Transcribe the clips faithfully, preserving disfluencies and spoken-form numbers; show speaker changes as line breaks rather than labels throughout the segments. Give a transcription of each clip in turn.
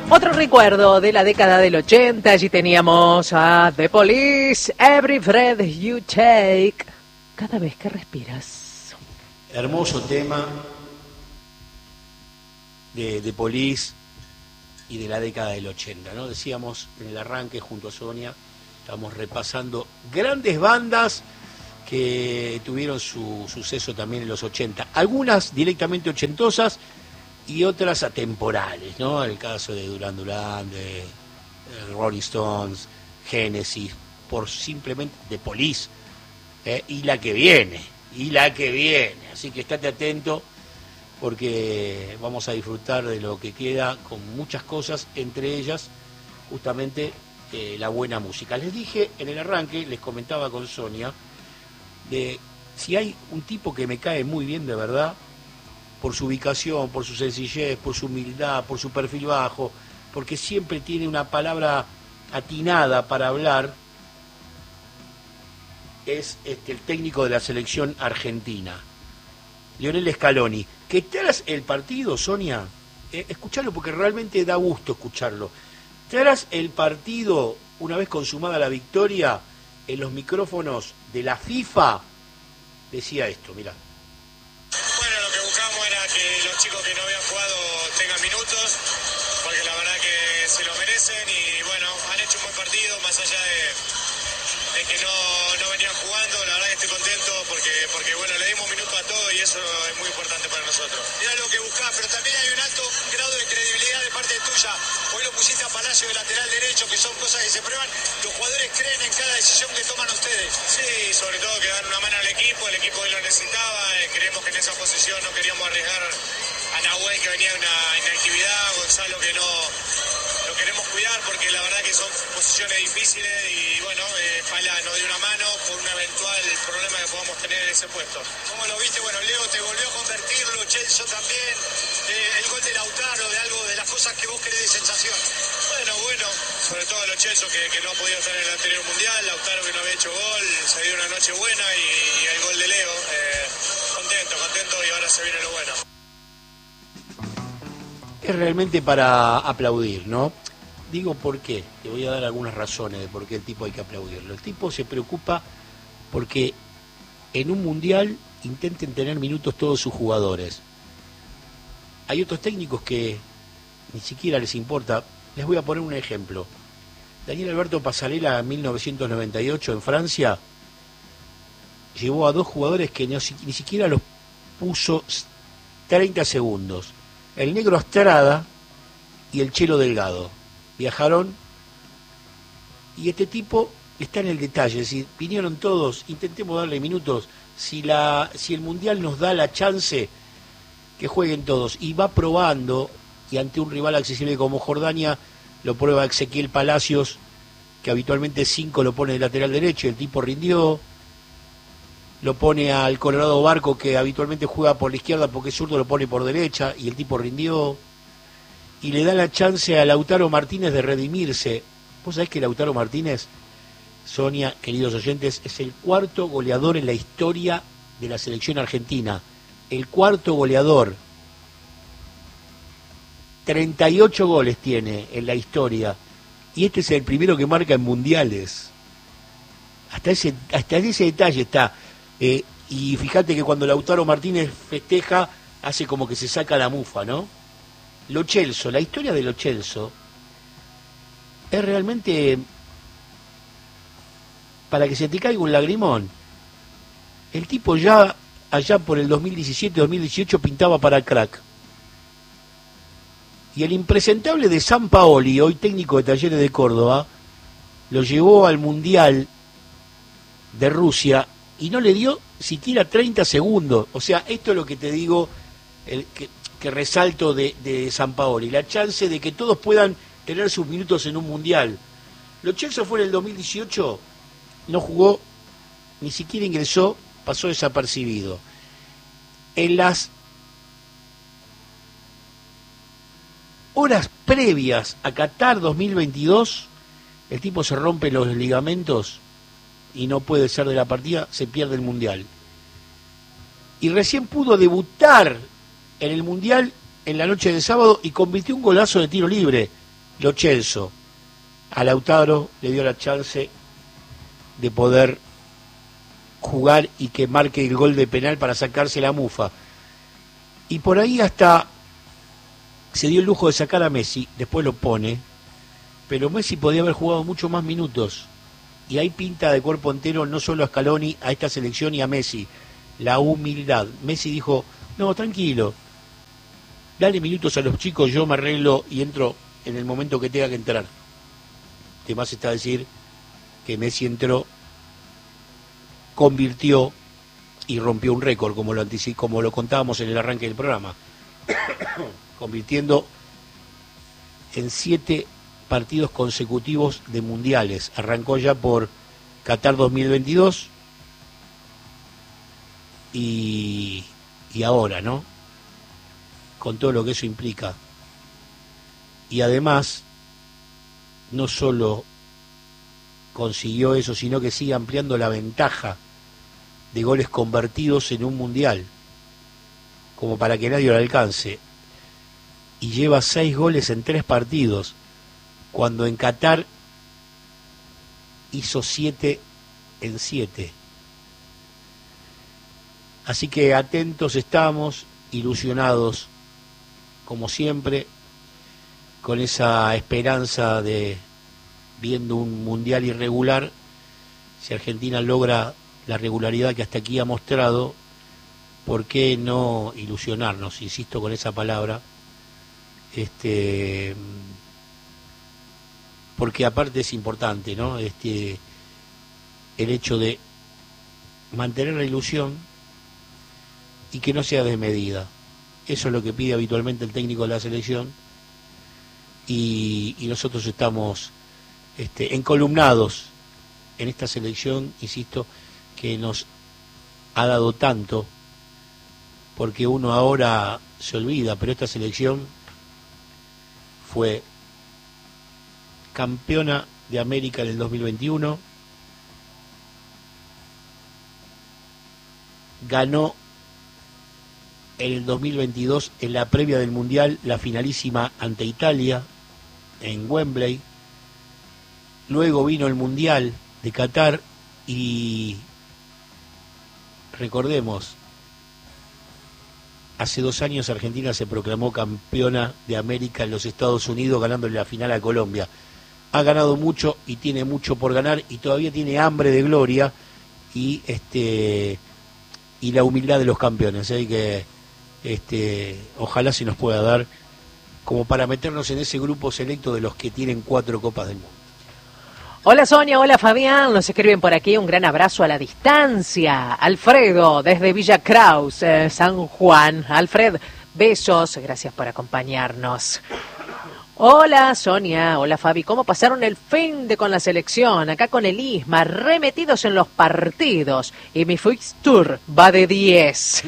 Otro recuerdo de la década del ochenta, allí teníamos a The Police, Every Breath You Take, cada vez que respiras.
Hermoso tema de The Police y de la década del ochenta, ¿no? Decíamos en el arranque junto a Sonia, estamos repasando grandes bandas que tuvieron su suceso también en los ochenta, algunas directamente ochentosas y otras atemporales, ¿no? El caso de Duran Duran, de Rolling Stones, Genesis, por simplemente The Police, ¿eh? y la que viene, y la que viene, así que estate atento porque vamos a disfrutar de lo que queda con muchas cosas, entre ellas justamente eh, la buena música. Les dije en el arranque, les comentaba con Sonia, de si hay un tipo que me cae muy bien de verdad, por su ubicación, por su sencillez, por su humildad, por su perfil bajo, porque siempre tiene una palabra atinada para hablar, es este, el técnico de la selección argentina, Lionel Scaloni, que tras el partido, Sonia, eh, escucharlo porque realmente da gusto escucharlo, tras el partido, una vez consumada la victoria, en los micrófonos de la FIFA, decía esto, mirá.
Chicos que no habían jugado tengan minutos, porque la verdad que se lo merecen y bueno, han hecho un buen partido, más allá de, de que no, no venían jugando, la verdad que estoy contento porque, porque bueno, le dimos minutos a todos y eso es muy importante para nosotros. Era lo que buscaba, pero también hay un alto grado de credibilidad de parte tuya. Hoy lo pusiste a Palacio de lateral derecho, que son cosas que se prueban, los jugadores creen en cada decisión que toman ustedes. Sí, sobre todo que dan una mano al equipo, el equipo hoy lo necesitaba, eh, creemos que en esa posición no queríamos arriesgar a Nahuel que venía de una inactividad, Gonzalo que no lo queremos cuidar porque la verdad que son posiciones difíciles y bueno, eh, Pala nos dio una mano por un eventual problema que podamos tener en ese puesto. ¿Cómo lo viste? Bueno, Leo te volvió a convertirlo, Chelsea también, eh, el gol de Lautaro, de algo de las cosas que vos querés de sensación. Bueno, bueno, sobre todo los Chelsea que, que no ha podido estar en el anterior mundial, Lautaro que no había hecho gol, se dio una noche buena y, y el gol de Leo, eh, contento, contento y ahora se viene lo bueno.
Es realmente para aplaudir, ¿no? Digo por qué, te voy a dar algunas razones de por qué el tipo hay que aplaudirlo. El tipo se preocupa porque en un mundial intenten tener minutos todos sus jugadores. Hay otros técnicos que ni siquiera les importa. Les voy a poner un ejemplo. Daniel Alberto Pasarela en mil novecientos noventa y ocho en Francia llevó a dos jugadores que no, ni siquiera los puso treinta segundos. El negro Estrada y el Chelo Delgado. Viajaron y este tipo está en el detalle, es decir, vinieron todos, intentemos darle minutos, si la si el Mundial nos da la chance, que jueguen todos, y va probando, y ante un rival accesible como Jordania, lo prueba Ezequiel Palacios, que habitualmente cinco lo pone de lateral derecho, y el tipo rindió, lo pone al Colorado Barco, que habitualmente juega por la izquierda porque es zurdo, lo pone por derecha, y el tipo rindió, y le da la chance a Lautaro Martínez de redimirse. ¿Vos sabés que Lautaro Martínez, Sonia, queridos oyentes, es el cuarto goleador en la historia de la selección argentina? El cuarto goleador. treinta y ocho goles tiene en la historia. Y este es el primero que marca en mundiales. Hasta ese, hasta ese detalle está. Eh, y fíjate que cuando Lautaro Martínez festeja, hace como que se saca la mufa, ¿no? Lo Celso, la historia de Lo Celso es realmente para que se te caiga un lagrimón. El tipo ya allá por el dos mil diecisiete dos mil dieciocho pintaba para crack. Y el impresentable de Sampaoli, hoy técnico de Talleres de Córdoba, lo llevó al Mundial de Rusia y no le dio siquiera treinta segundos. O sea, esto es lo que te digo, el, que, que resalto de, de Sampaoli, la chance de que todos puedan tener sus minutos en un Mundial. Lo Chelsea fue en el dos mil dieciocho, no jugó, ni siquiera ingresó, pasó desapercibido. En las horas previas a Qatar dos mil veintidós, el tipo se rompe los ligamentos y no puede ser de la partida, se pierde el Mundial. Y recién pudo debutar en el Mundial en la noche de sábado y convirtió un golazo de tiro libre. Lo Celso a Lautaro le dio la chance de poder jugar y que marque el gol de penal para sacarse la mufa. Y por ahí hasta se dio el lujo de sacar a Messi, después lo pone, pero Messi podía haber jugado mucho más minutos. Y hay pinta de cuerpo entero no solo a Scaloni, a esta selección y a Messi. La humildad. Messi dijo, no, tranquilo, dale minutos a los chicos, yo me arreglo y entro en el momento que tenga que entrar. Además está a decir que Messi entró, convirtió y rompió un récord, como lo anticip- como lo contábamos en el arranque del programa, convirtiendo en siete partidos consecutivos de mundiales. Arrancó ya por Qatar dos mil veintidós y, y ahora, ¿no? Con todo lo que eso implica. Y además, no solo consiguió eso, sino que sigue ampliando la ventaja de goles convertidos en un mundial, como para que nadie lo alcance. Y lleva seis goles en tres partidos, cuando en Qatar hizo siete en siete. Así que atentos estamos, ilusionados, como siempre, con esa esperanza de, viendo un mundial irregular, si Argentina logra la regularidad que hasta aquí ha mostrado, ¿por qué no ilusionarnos? Insisto con esa palabra, este, porque aparte es importante, ¿no? Este, el hecho de mantener la ilusión y que no sea desmedida. Eso es lo que pide habitualmente el técnico de la selección, y, y nosotros estamos este, encolumnados en esta selección, insisto, que nos ha dado tanto, porque uno ahora se olvida, pero esta selección fue campeona de América en el dos mil veintiuno, ganó en el dos mil veintidós, en la previa del Mundial, la finalísima ante Italia en Wembley. Luego vino el Mundial de Qatar y recordemos, hace dos años Argentina se proclamó campeona de América en los Estados Unidos, ganándole la final a Colombia. Ha ganado mucho y tiene mucho por ganar y todavía tiene hambre de gloria y este y la humildad de los campeones, ¿eh? que este ojalá se nos pueda dar como para meternos en ese grupo selecto de los que tienen cuatro copas del mundo.
Hola Sonia, hola Fabián, nos escriben por aquí, un gran abrazo a la distancia. Alfredo, desde Villa Kraus, eh, San Juan. Alfred, besos, gracias por acompañarnos. Hola Sonia, hola Fabi, ¿cómo pasaron el fin de con la selección? Acá con el Isma, remetidos en los partidos. Y mi fixture va de diez.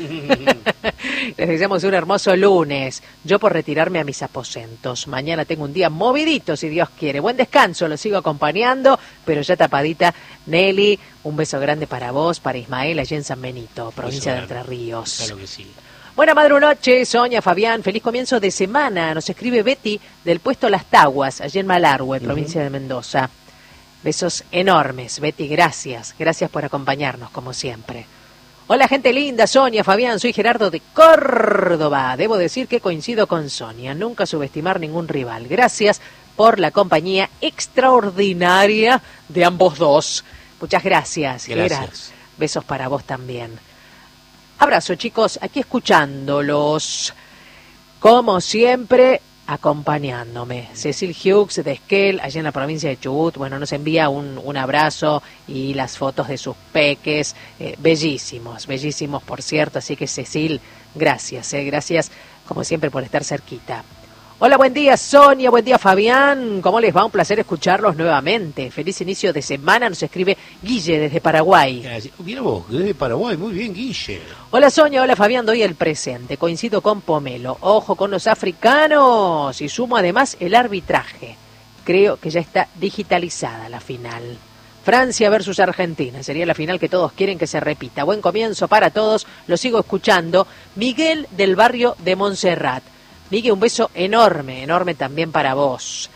Les deseamos un hermoso lunes. Yo por retirarme a mis aposentos. Mañana tengo un día movidito, si Dios quiere. Buen descanso, lo sigo acompañando, pero ya tapadita. Nelly, un beso grande para vos, para Ismael, allí en San Benito, provincia de Entre Ríos.
Claro que sí.
Buena madrunoche, Sonia, Fabián, feliz comienzo de semana. Nos escribe Betty del puesto Las Taguas, allí en Malargüe, provincia uh-huh. de Mendoza. Besos enormes, Betty, gracias. Gracias por acompañarnos, como siempre. Hola, gente linda, Sonia, Fabián, soy Gerardo de Córdoba. Debo decir que coincido con Sonia, nunca subestimar ningún rival. Gracias por la compañía extraordinaria de ambos dos. Muchas gracias,
gracias.
Gerard. Besos para vos también. Abrazo, chicos, aquí escuchándolos, como siempre, acompañándome. Cecil Hughes de Esquel, allá en la provincia de Chubut, bueno, nos envía un, un abrazo y las fotos de sus peques, eh, bellísimos, bellísimos, por cierto, así que Cecil, gracias, eh, gracias, como siempre, por estar cerquita. Hola, buen día Sonia, buen día Fabián, ¿cómo les va? Un placer escucharlos nuevamente. Feliz inicio de semana, nos escribe Guille desde Paraguay.
Mira vos, desde Paraguay, muy bien Guille.
Hola Sonia, hola Fabián, doy el presente, coincido con Pomelo, ojo con los africanos y sumo además el arbitraje. Creo que ya está digitalizada la final. Francia versus Argentina, sería la final que todos quieren que se repita. Buen comienzo para todos, lo sigo escuchando. Miguel del barrio de Montserrat. Miguel, un beso enorme, enorme también para vos.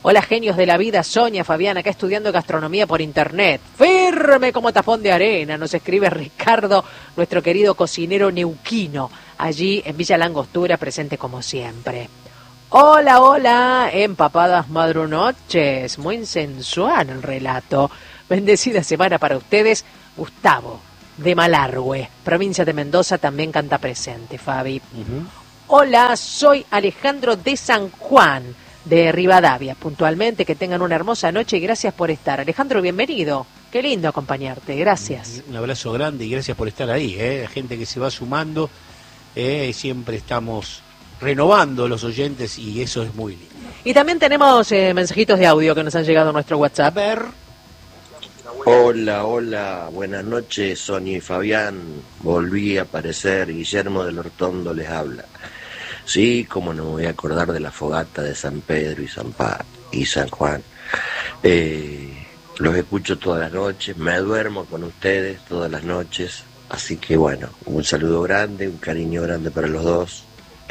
Hola, genios de la vida, Sonia, Fabián, acá estudiando gastronomía por internet. Firme como tapón de arena, nos escribe Ricardo, nuestro querido cocinero neuquino, allí en Villa Langostura, presente como siempre. Hola, hola, empapadas madrunoches, muy sensual el relato. Bendecida semana para ustedes. Gustavo, de Malargüe, provincia de Mendoza, también canta presente, Fabi. Uh-huh. Hola, soy Alejandro de San Juan, de Rivadavia, puntualmente, que tengan una hermosa noche y gracias por estar. Alejandro, bienvenido, qué lindo acompañarte, gracias.
Un abrazo grande y gracias por estar ahí, ¿eh? Gente que se va sumando, eh, siempre estamos renovando los oyentes y eso es muy lindo.
Y también tenemos eh, mensajitos de audio que nos han llegado a nuestro WhatsApp.
A ver.
Hola, hola, buenas noches, Sonia y Fabián. Volví a aparecer, Guillermo del Hortondo les habla. Sí, cómo no me voy a acordar de la fogata de San Pedro y San, pa- y San Juan. Eh, los escucho todas las noches, me duermo con ustedes todas las noches. Así que bueno, un saludo grande, un cariño grande para los dos.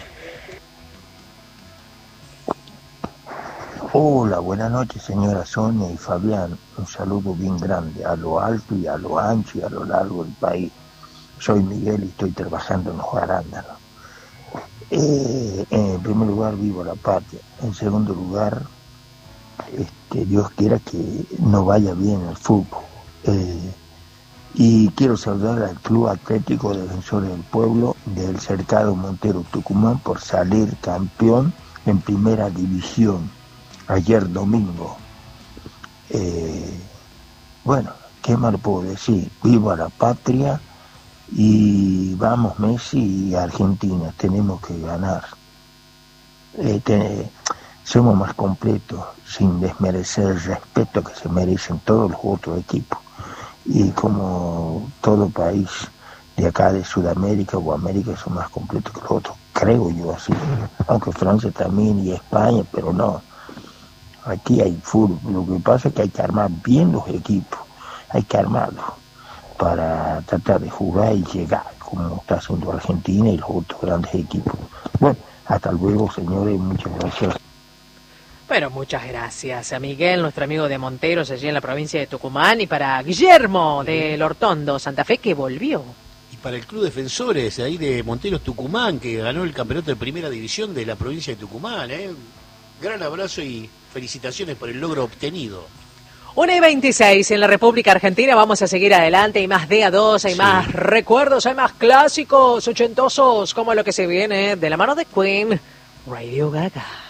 Hola, buenas noches, señora Sonia y Fabián. Un saludo bien grande a lo alto y a lo ancho y a lo largo del país. Soy Miguel y estoy trabajando en los arándanos. Eh, en primer lugar, vivo la patria. En segundo lugar, este, Dios quiera que no vaya bien el fútbol. Eh, y quiero saludar al Club Atlético Defensores del Pueblo del Cercado Montero Tucumán por salir campeón en primera división ayer domingo. Eh, bueno, ¿qué más puedo decir? Viva la patria. Y vamos Messi y Argentina, tenemos que ganar. Eh, te, somos más completos, sin desmerecer el respeto que se merecen todos los otros equipos. Y como todo país de acá de Sudamérica o América son más completos que los otros, creo yo así. Aunque Francia también y España, pero no. Aquí hay fútbol, lo que pasa es que hay que armar bien los equipos, hay que armarlos para tratar de jugar y llegar, como está haciendo Argentina y los otros grandes equipos. Bueno, hasta luego, señores, muchas gracias.
Bueno, muchas gracias a Miguel, nuestro amigo de Monteros, allí en la provincia de Tucumán, y para Guillermo del Hortondo, Santa Fe, que volvió.
Y para el Club Defensores, ahí de Monteros Tucumán, que ganó el campeonato de primera división de la provincia de Tucumán, ¿eh? Gran abrazo y felicitaciones por el logro obtenido.
una y veintiséis en la República Argentina, vamos a seguir adelante, hay más D A dos, hay sí. más recuerdos, hay más clásicos ochentosos, como lo que se viene de la mano de Queen, Radio Gaga.